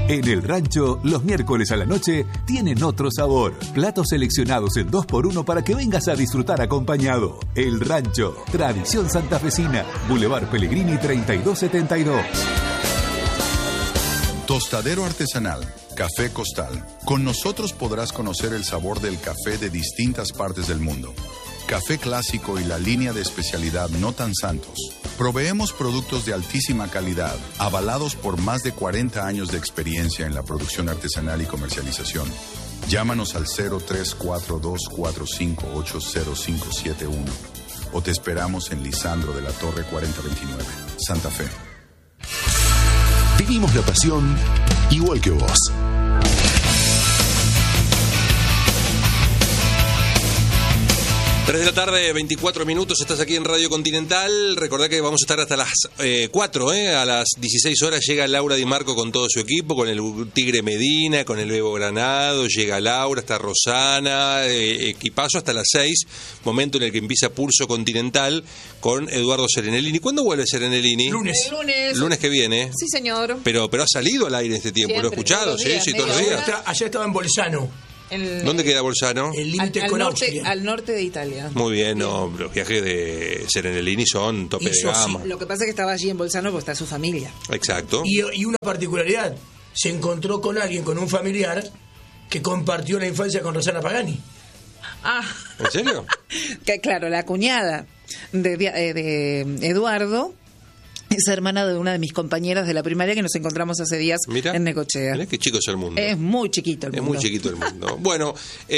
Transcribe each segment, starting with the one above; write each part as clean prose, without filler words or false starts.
En el rancho, los miércoles a la noche tienen otro sabor. Platos seleccionados en 2x1 para que vengas a disfrutar acompañado. El Rancho, tradición santafesina. Boulevard Pellegrini 3272. Tostadero artesanal, Café Costal. Con nosotros podrás conocer el sabor del café de distintas partes del mundo. Café clásico y la línea de especialidad No Tan Santos. Proveemos productos de altísima calidad, avalados por más de 40 años de experiencia en la producción artesanal y comercialización. Llámanos al 034245805571 o te esperamos en Lisandro de la Torre 4029, Santa Fe. Vivimos la pasión igual que vos. 3 de la tarde, 24 minutos, estás aquí en Radio Continental. Recordá que vamos a estar hasta las 4, a las 16 horas llega Laura Di Marco con todo su equipo, con el Tigre Medina, con el Bebo Granado, llega Laura, está Rosana, equipazo hasta las 6, momento en el que empieza Pulso Continental con Eduardo Serenellini. ¿Cuándo vuelve Serenellini? Lunes. Lunes que viene. Sí, señor. Pero ha salido al aire este tiempo, Siempre, lo he escuchado, todos los días, sí, todos los días. Allá estaba en Bolzano. ¿Dónde queda Bolzano? El límite con Austria. Al norte de Italia. Muy bien, no, los viajes de Serenellini son tope de gama. Sí, lo que pasa es que estaba allí en Bolzano porque está su familia. Exacto. Y una particularidad, se encontró con alguien, con un familiar, que compartió la infancia con Rosana Pagani. ¿En serio? Que, claro, la cuñada de Eduardo es hermana de una de mis compañeras de la primaria que nos encontramos hace días en Necochea. Mirá qué chico es el mundo. Es muy chiquito el mundo. Es muy chiquito el mundo. Bueno,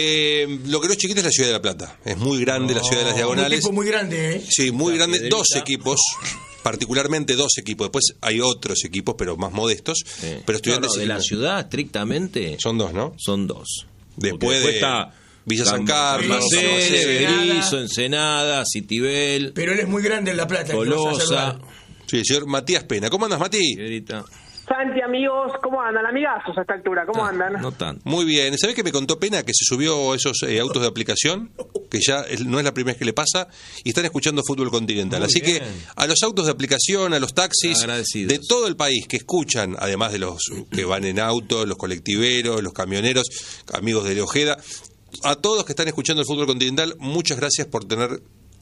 lo que no es chiquito es la Ciudad de la Plata. Es muy grande la Ciudad de las Diagonales. Un equipo muy grande, ¿eh? Sí, muy grande. 2 equipos, particularmente 2 equipos. Después hay otros equipos, pero más modestos. Sí. Pero Estudiantes de la ciudad, estrictamente. Son 2, ¿no? Son 2. Después está Villa San Carlos, Berizo, Ensenada, Citibel. Pero él es muy grande en La Plata. Tolosa. Sí, el señor Matías Pena. ¿Cómo andas, Mati? Santi, amigos, ¿cómo andan? Amigazos a esta altura, ¿cómo andan? No tanto. Muy bien. ¿Sabés que me contó Pena que se subió esos autos de aplicación? Que ya no es la primera vez que le pasa, y están escuchando Fútbol Continental. Muy Así bien. que a los autos de aplicación, a los taxis de todo el país que escuchan, además de los que van en auto, los colectiveros, los camioneros, amigos de Leojeda, a todos que están escuchando el Fútbol Continental, muchas gracias por tener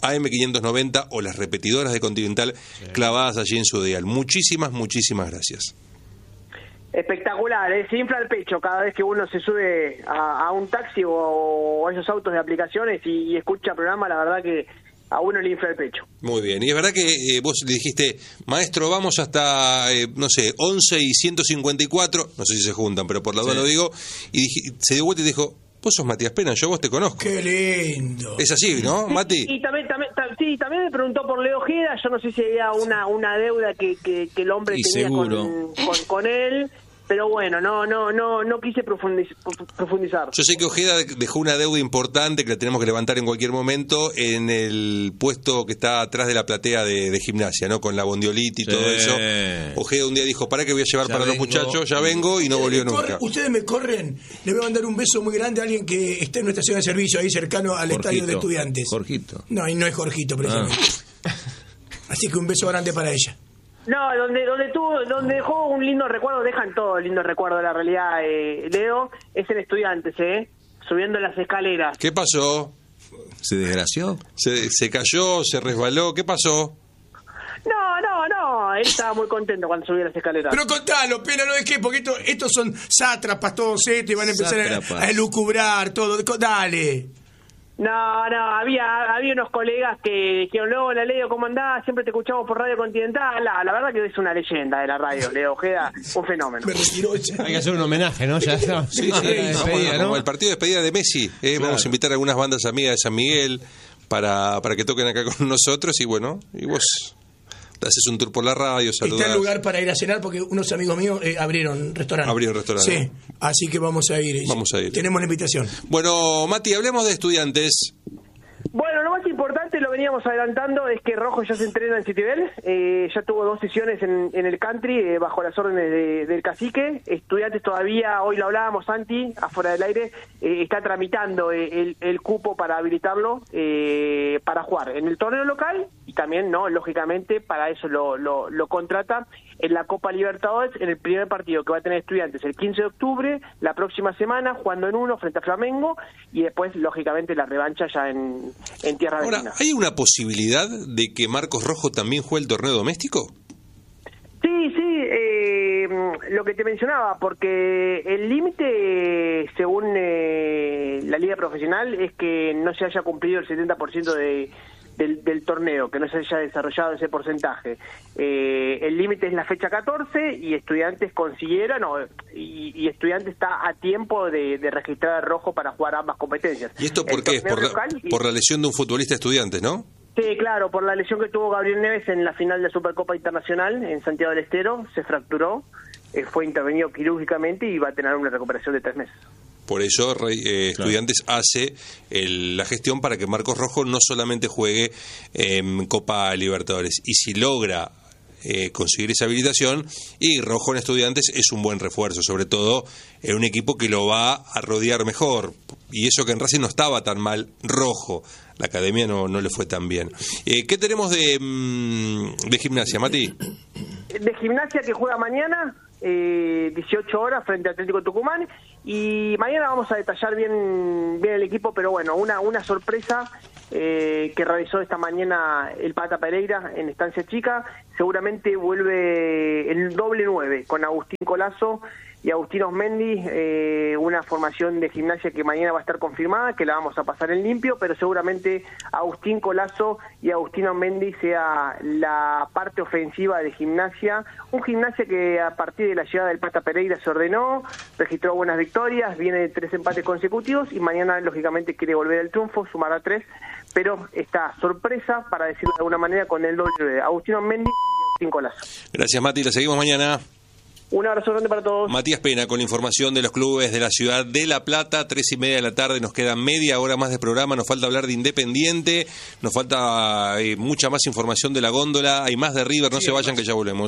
AM590 o las repetidoras de Continental clavadas allí en su dial. Muchísimas gracias. Espectacular, se infla el pecho cada vez que uno se sube a un taxi o a esos autos de aplicaciones y escucha programa, la verdad que a uno le infla el pecho. Muy bien, y es verdad que vos le dijiste, maestro, vamos hasta, 11 y 154, no sé si se juntan, pero por la duda lo digo, y se dio vuelta y dijo, vos sos Matías Pena, yo vos te conozco. ¡Qué lindo! Es así, ¿no, Mati? Y también me preguntó por Leo Ojeda, yo no sé si había una deuda que el hombre tenía con él, pero bueno, no quise profundizar. Yo sé que Ojeda dejó una deuda importante que la tenemos que levantar en cualquier momento en el puesto que está atrás de la platea de gimnasia, ¿no? Con la bondiolita y todo eso. Ojeda un día dijo, ¿para qué voy a llevar para los muchachos? Ya vengo, y no volvió nunca. Ustedes me corren, le voy a mandar un beso muy grande a alguien que esté en una estación de servicio ahí cercano al estadio de Estudiantes. Jorgito. No, y no es Jorgito, precisamente. Así que un beso grande para ella. No, donde dejó un lindo recuerdo, dejan todo lindo recuerdo de la realidad, Leo, es en Estudiantes, subiendo las escaleras. ¿Qué pasó? ¿Se desgració? ¿Se cayó? ¿Se resbaló? ¿Qué pasó? No, él estaba muy contento cuando subía las escaleras. Pero contalo, Pena, ¿no? ¿De qué? Porque estos son sátrapas todos estos y van a empezar a elucubrar todo. Dale. No, había unos colegas que dijeron, luego la Leo, ¿cómo andás? Siempre te escuchamos por Radio Continental. La verdad que es una leyenda de la radio, Leo Ojeda, un fenómeno. Me retiró ya. Hay que hacer un homenaje, ¿no? Ya está. Sí, como el partido de despedida de Messi. Vamos a invitar a algunas bandas amigas de San Miguel para que toquen acá con nosotros, y bueno, y vos haces un tour por la radio, saludás. Está el lugar para ir a cenar porque unos amigos míos abrieron restaurante. Sí, así que vamos a ir. Tenemos la invitación. Bueno, Mati, hablemos de Estudiantes. Bueno, lo más importante, lo veníamos adelantando, es que Rojo ya se entrena en Citibel, ya tuvo 2 sesiones en el country bajo las órdenes del cacique. Estudiantes todavía, hoy lo hablábamos, Santi, afuera del aire, está tramitando el cupo para habilitarlo para jugar en el torneo local también, no, lógicamente, para eso lo contrata en la Copa Libertadores, en el primer partido que va a tener Estudiantes el 15 de octubre, la próxima semana, jugando en 1 frente a Flamengo, y después, lógicamente, la revancha ya en tierra Ahora, argentina. ¿hay una posibilidad de que Marcos Rojo también juegue el torneo doméstico? Sí, lo que te mencionaba, porque el límite, según la liga profesional, es que no se haya cumplido el 70% del torneo, que no se haya desarrollado ese porcentaje. El límite es la fecha 14 y Estudiantes consiguiera, y Estudiantes está a tiempo de registrar a Rojo para jugar ambas competencias. ¿Y esto por qué es? Por la lesión de un futbolista de Estudiantes, ¿no? Sí, claro, por la lesión que tuvo Gabriel Neves en la final de Supercopa Internacional en Santiago del Estero, se fracturó, fue intervenido quirúrgicamente y va a tener una recuperación de 3 meses. Por eso Estudiantes hace la gestión para que Marcos Rojo no solamente juegue en Copa Libertadores. Y si logra conseguir esa habilitación, y Rojo en Estudiantes es un buen refuerzo, sobre todo en un equipo que lo va a rodear mejor. Y eso que en Racing no estaba tan mal Rojo. La academia no le fue tan bien. ¿Qué tenemos de Gimnasia, Mati? De Gimnasia, que juega mañana, 18 horas frente a Atlético Tucumán, y mañana vamos a detallar bien el equipo, pero bueno, una sorpresa que realizó esta mañana el Pata Pereira en Estancia Chica. Seguramente vuelve el doble 9 con Agustín Colazo y Agustín Osmendi, una formación de Gimnasia que mañana va a estar confirmada, que la vamos a pasar en limpio, pero seguramente Agustín Colazo y Agustín Osmendi sea la parte ofensiva de Gimnasia, un Gimnasia que a partir de la llegada del Pata Pereira se ordenó, registró buenas victorias, viene de 3 empates consecutivos y mañana lógicamente quiere volver al triunfo, sumará 3, pero esta sorpresa, para decirlo de alguna manera, con el doble de Agustín Osmendi y Agustín Colazo. Gracias, Mati, la seguimos mañana. Un abrazo grande para todos. Matías Pena con la información de los clubes de la ciudad de La Plata, 3:30 de la tarde, nos queda media hora más de programa, nos falta hablar de Independiente, nos falta mucha más información de la góndola, hay más de River, no se vayan que ya volvemos.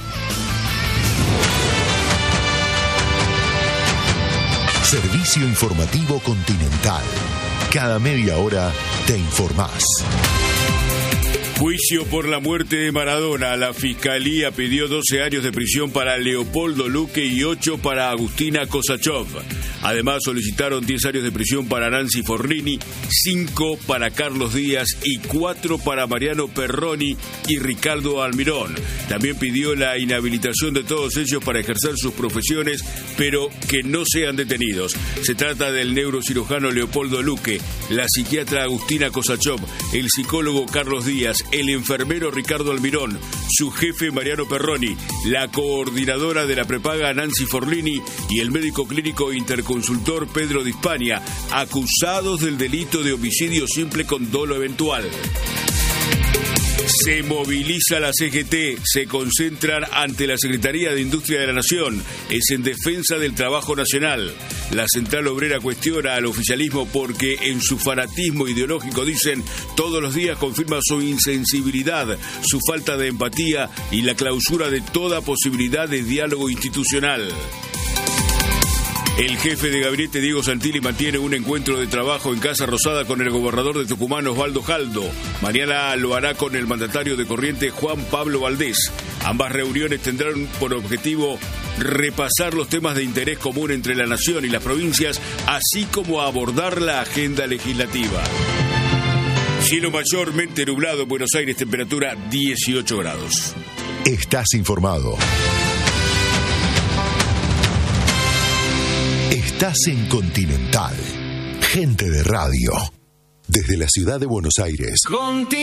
Servicio Informativo Continental. Cada media hora te informás. Juicio por la muerte de Maradona. La Fiscalía pidió 12 años de prisión para Leopoldo Luque y 8 para Agustina Kosachov. Además, solicitaron 10 años de prisión para Nancy Forlini, 5 para Carlos Díaz y 4 para Mariano Perroni y Ricardo Almirón. También pidió la inhabilitación de todos ellos para ejercer sus profesiones, pero que no sean detenidos. Se trata del neurocirujano Leopoldo Luque, la psiquiatra Agustina Kosachov, el psicólogo Carlos Díaz, el enfermero Ricardo Almirón, su jefe Mariano Perroni, la coordinadora de la prepaga Nancy Forlini y el médico clínico interconsultor Pedro Di Spagna, acusados del delito de homicidio simple con dolo eventual. Se moviliza la CGT, se concentran ante la Secretaría de Industria de la Nación, es en defensa del trabajo nacional. La Central Obrera cuestiona al oficialismo porque en su fanatismo ideológico, dicen, todos los días confirma su insensibilidad, su falta de empatía y la clausura de toda posibilidad de diálogo institucional. El jefe de gabinete, Diego Santilli, mantiene un encuentro de trabajo en Casa Rosada con el gobernador de Tucumán, Osvaldo Jaldo. Mañana lo hará con el mandatario de Corrientes, Juan Pablo Valdés. Ambas reuniones tendrán por objetivo repasar los temas de interés común entre la nación y las provincias, así como abordar la agenda legislativa. Cielo mayormente nublado en Buenos Aires, temperatura 18 grados. Estás informado. Estás en Continental. Gente de radio. Desde la ciudad de Buenos Aires.